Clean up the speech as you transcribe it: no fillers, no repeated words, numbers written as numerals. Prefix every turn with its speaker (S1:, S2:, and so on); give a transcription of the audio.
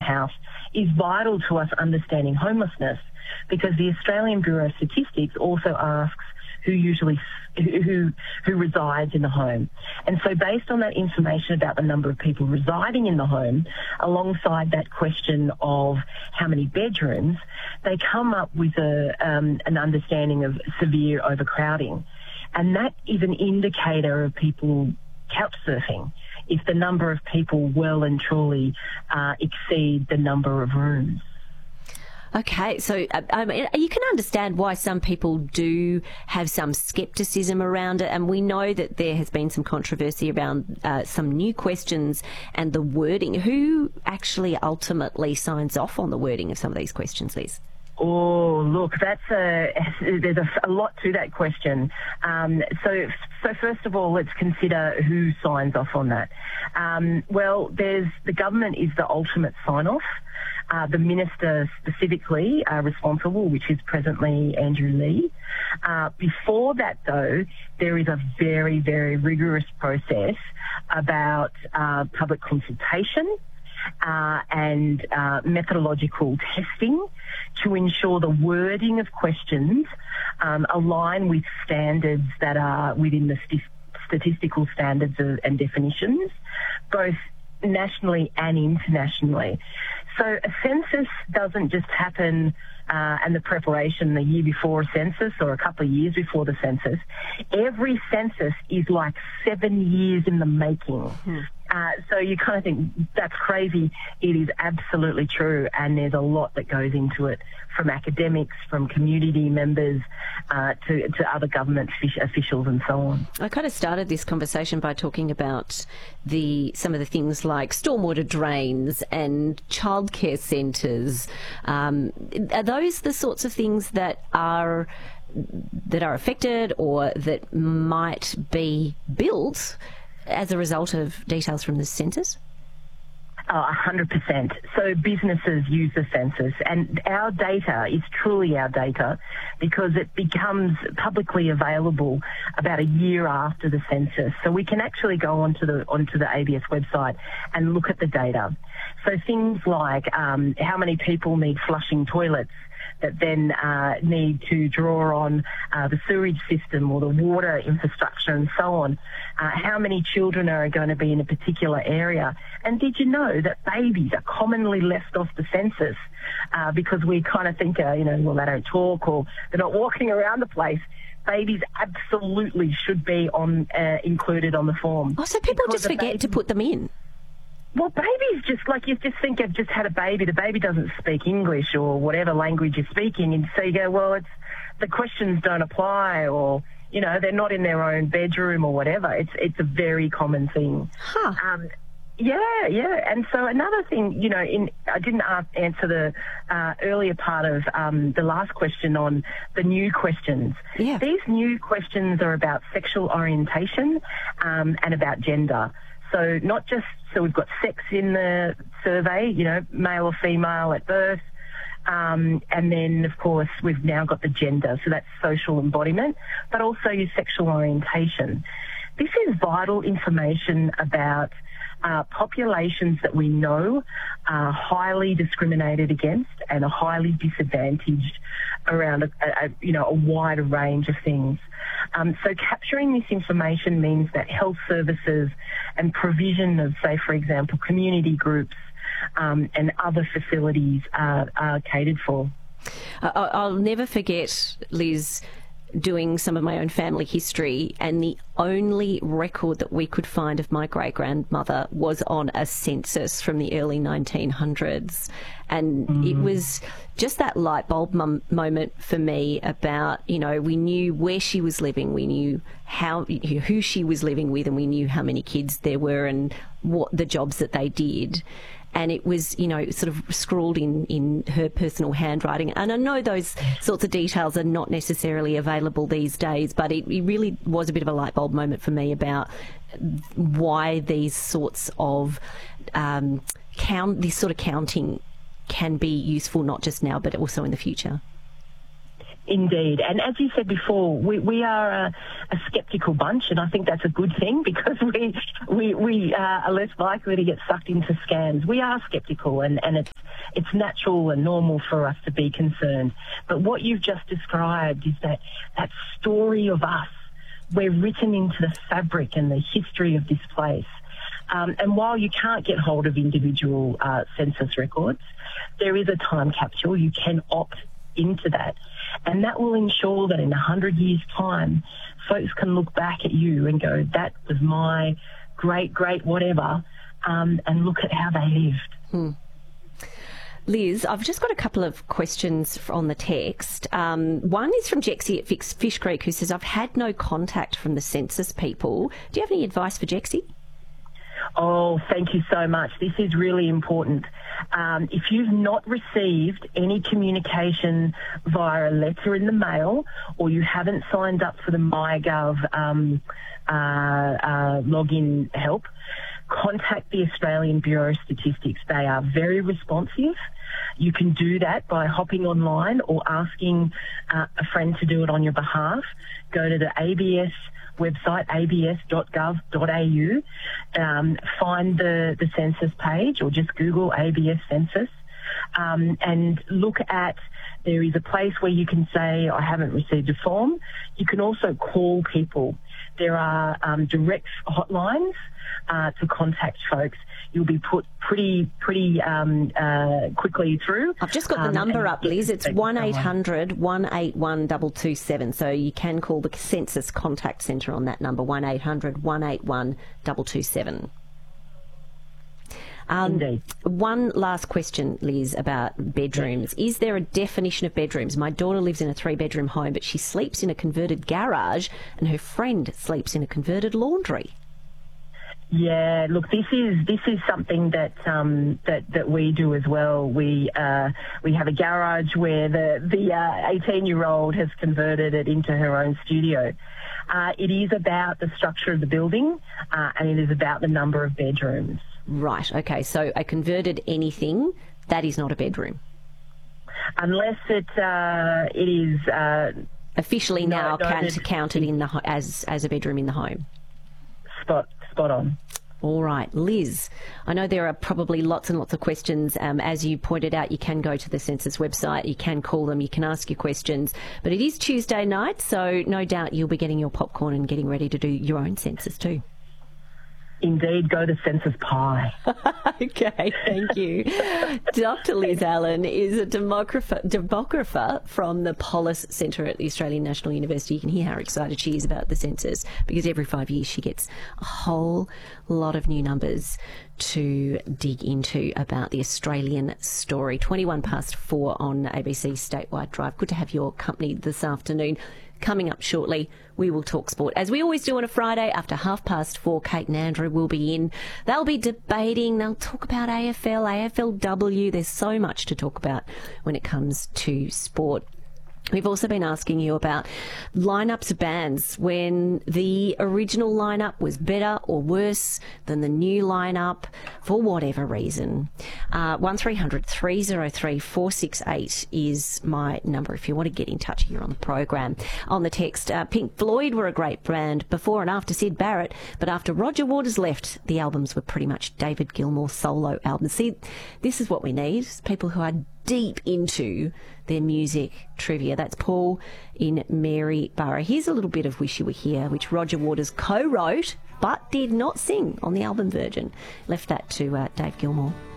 S1: house is vital to us understanding homelessness, because the Australian Bureau of Statistics also asks who resides in the home. And so based on that information about the number of people residing in the home, alongside that question of how many bedrooms, they come up with an understanding of severe overcrowding. And that is an indicator of people couch surfing, if the number of people well and truly exceed the number of rooms.
S2: Okay, so you can understand why some people do have some scepticism around it, and we know that there has been some controversy around some new questions and the wording. Who actually ultimately signs off on the wording of some of these questions, Liz?
S1: Oh, look, there's a lot to that question. So first of all, let's consider who signs off on that. Well, the government is the ultimate sign-off. The minister specifically responsible, which is presently Andrew Leigh. Before that, though, there is a very, very rigorous process about public consultation and methodological testing to ensure the wording of questions align with standards that are within the statistical standards and definitions, both nationally and internationally. So a census doesn't just happen and the preparation the year before a census or a couple of years before the census. Every census is like 7 years in the making. So you kind of think, that's crazy. It is absolutely true, and there's a lot that goes into it, from academics, from community members, to other government officials and so on.
S2: I kind of started this conversation by talking about some of the things like stormwater drains and childcare centres. Are those the sorts of things that are affected or that might be built as a result of details from the census?
S1: 100%. So businesses use the census, and our data is truly our data because it becomes publicly available about a year after the census. So we can actually go onto the ABS website and look at the data. So things like how many people need flushing toilets, that then need to draw on the sewage system or the water infrastructure and so on. How many children are going to be in a particular area? And did you know that babies are commonly left off the census because we kind of think, well, they don't talk or they're not walking around the place. Babies absolutely should be included on the form.
S2: Oh, so people just forget to put them in?
S1: Well, babies you just think I've just had a baby. The baby doesn't speak English or whatever language you're speaking. And so you go, well, the questions don't apply, or, they're not in their own bedroom or whatever. It's a very common thing.
S2: Huh.
S1: Yeah. And so another thing, I didn't answer the earlier part of the last question on the new questions.
S2: Yeah.
S1: These new questions are about sexual orientation and about gender. So we've got sex in the survey, male or female at birth. And then, of course, we've now got the gender. So that's social embodiment, but also your sexual orientation. This is vital information about populations that we know are highly discriminated against and are highly disadvantaged around a wider range of things. So capturing this information means that health services and provision of, say, for example, community groups and other facilities are catered for.
S2: I'll never forget, Liz, doing some of my own family history, and the only record that we could find of my great-grandmother was on a census from the early 1900s. And it was just that light bulb moment for me about, we knew where she was living, we knew who she was living with, and we knew how many kids there were and what the jobs that they did. And it was, sort of scrawled in her personal handwriting. And I know those sorts of details are not necessarily available these days, but it really was a bit of a light bulb moment for me about why these sorts of counting can be useful, not just now, but also in the future.
S1: Indeed. And as you said before, we are a sceptical bunch, and I think that's a good thing because we are less likely to get sucked into scams. We are sceptical, and it's natural and normal for us to be concerned. But what you've just described is that story of us. We're written into the fabric and the history of this place. And while you can't get hold of individual census records, there is a time capsule. You can opt into that. And that will ensure that in 100 years' time, folks can look back at you and go, that was my great whatever, and look at how they lived.
S2: Liz, I've just got a couple of questions on the text. One is from Jexie at Fish Creek, who says, I've had no contact from the census people. Do you have any advice for Jexie?
S1: Oh, thank you so much. This is really important. If you've not received any communication via a letter in the mail, or you haven't signed up for the MyGov login help, contact the Australian Bureau of Statistics. They are very responsive. You can do that by hopping online or asking a friend to do it on your behalf. Go to the ABS website, abs.gov.au, find the census page, or just Google ABS census, and look at, there is a place where you can say, I haven't received a form. You can also call people. There are direct hotlines to contact folks. You'll be put pretty quickly through.
S2: I've just got the number up, Liz. It's 1800 181 227. So you can call the Census Contact Centre on that number, 1800 181 227.
S1: Indeed.
S2: One last question, Liz, about bedrooms. Yes. Is there a definition of bedrooms? My daughter lives in a 3-bedroom home, but she sleeps in a converted garage, and her friend sleeps in a converted laundry.
S1: Yeah, look, this is something that that we do as well. We have a garage where the 18-year-old has converted it into her own studio. It is about the structure of the building, and it is about the number of bedrooms.
S2: Right. Okay. So a converted anything, that is not a bedroom,
S1: unless it is
S2: officially now counted in the as a bedroom in the home.
S1: Spot on.
S2: All right, Liz, I know there are probably lots and lots of questions. As you pointed out, you can go to the census website, you can call them, you can ask your questions, but it is Tuesday night, so no doubt you'll be getting your popcorn and getting ready to do your own census too.
S1: Indeed, go to Census Pie.
S2: Okay, thank you. Dr. Liz Allen is a demographer from the Polis Centre at the Australian National University. You can hear how excited she is about the census, because every 5 years she gets a whole lot of new numbers to dig into about the Australian story. 4 on ABC Statewide Drive. Good to have your company this afternoon. Coming up shortly, we will talk sport. As we always do on a Friday after 4:30, Kate and Andrew will be in. They'll be debating. They'll talk about AFL, AFLW. There's so much to talk about when it comes to sport. We've also been asking you about lineups of bands, when the original lineup was better or worse than the new lineup for whatever reason. 1300 303 468 is my number if you want to get in touch here on the program. On the text, Pink Floyd were a great band before and after Syd Barrett, but after Roger Waters left, the albums were pretty much David Gilmour solo albums. See, this is what we need, people who are deep into their music trivia. That's Paul in Maryborough. Here's a little bit of Wish You Were Here, which Roger Waters co-wrote but did not sing on the album Virgin. Left that to Dave Gilmour.